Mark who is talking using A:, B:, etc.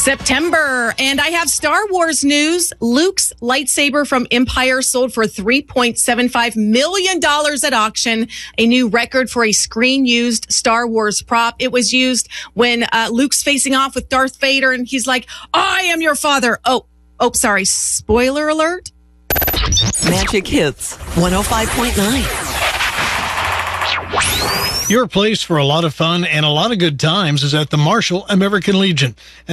A: September, and I have Star Wars news. Luke's lightsaber from Empire sold for $3.75 million at auction, a new record for a screen-used Star Wars prop. It was used when Luke's facing off with Darth Vader, and he's like, "I am your father." Oh, sorry. Spoiler alert.
B: Magic Hits 105.9.
C: Your place for a lot of fun and a lot of good times is at the Marshall American Legion.